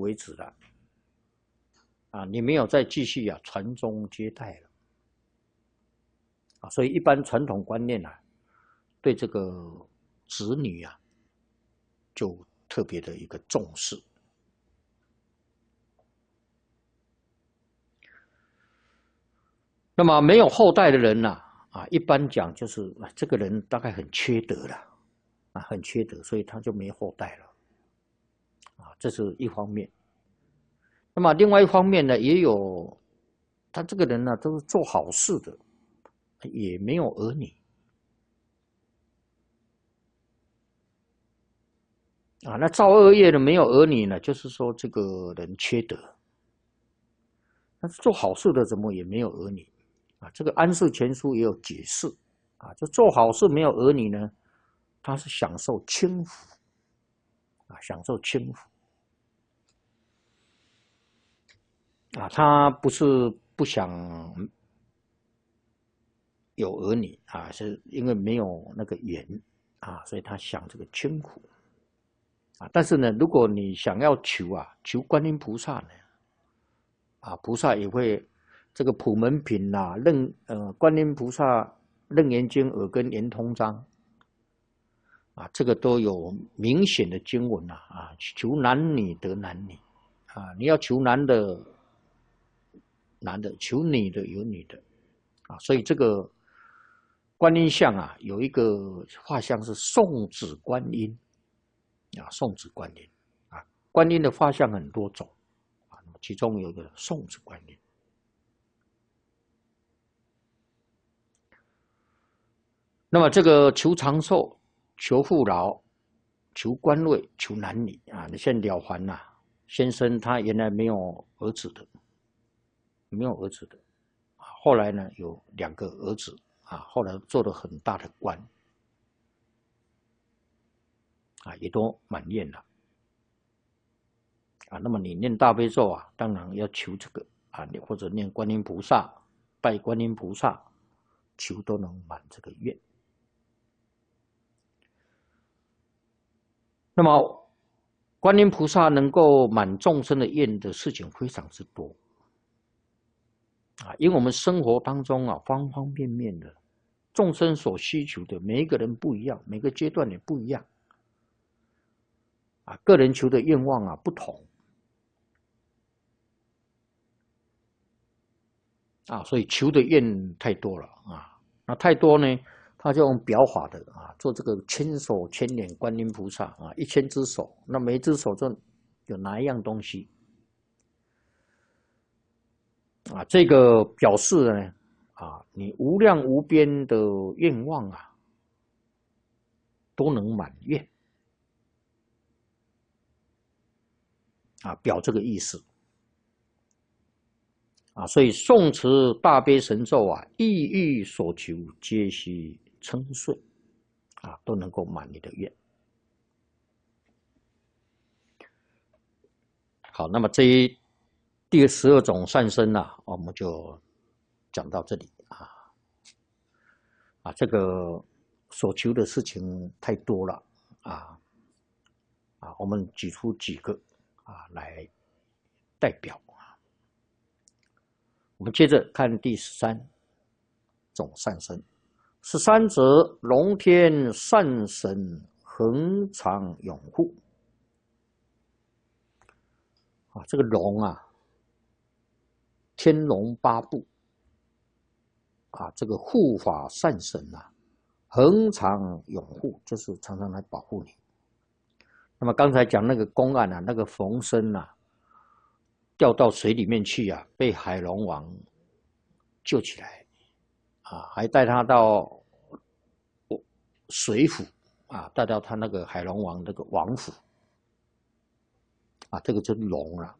为止了，你没有再继续传宗接代了，所以一般传统观念对这个子女就特别的一个重视。那么没有后代的人一般讲就是这个人大概很缺德了，很缺德，所以他就没后代了，这是一方面。那么另外一方面呢，也有他这个人都是做好事的，也没有儿女那造恶业的没有儿女呢，就是说这个人缺德。但是做好事的怎么也没有儿女这个安世全书也有解释就做好事没有儿女呢，他是享受轻福享受轻福他不是不想有儿女是因为没有那个缘所以他享这个轻苦但是呢，如果你想要求观音菩萨呢菩萨也会这个普门品观音菩萨楞严经耳根圆通章这个都有明显的经文求男女得男女你要求男的男的，求女的有女的所以这个观音像有一个画像是送子观音送子观音观音的画像很多种其中有一个送子观音。那么这个求长寿、求富饶、求官位、求男女你像了凡先生他原来没有儿子的，后来呢有2个儿子后来做了很大的官也都满愿了那么你念大悲咒当然要求这个你或者念观音菩萨，拜观音菩萨，求都能满这个愿。那么观音菩萨能够满众生的愿的事情非常之多因为我们生活当中方方面面的众生所需求的每一个人不一样，每个阶段也不一样个人求的愿望不同所以求的愿太多了那太多呢，他就用表法的做这个千手千眼观音菩萨1000只手，那每一只手就有哪一样东西这个表示呢你无量无边的愿望都能满愿表这个意思所以诵持大悲神咒意欲所求皆悉称顺都能够满你的愿。好，那么第12种善身我们就讲到这里这个所求的事情太多了我们举出几个来代表我们接着看第13种善身。13者，龙天善神恒常永护这个龙天龙八部这个护法善神恒常永护，就是常常来保护你。那么刚才讲那个公案那个冯生掉到水里面去被海龙王救起来还带他到水府带到他那个海龙王那个王府这个就是龙了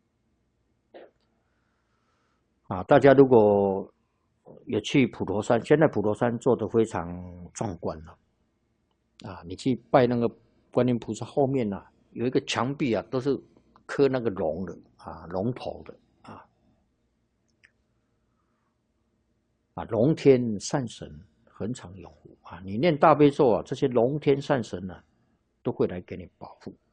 大家如果也去普陀山，现在普陀山做得非常壮观了你去拜那个观音菩萨后面有一个墙壁都是刻那个龙的龙头的龙天善神恒常永护你念大悲咒这些龙天善神都会来给你保护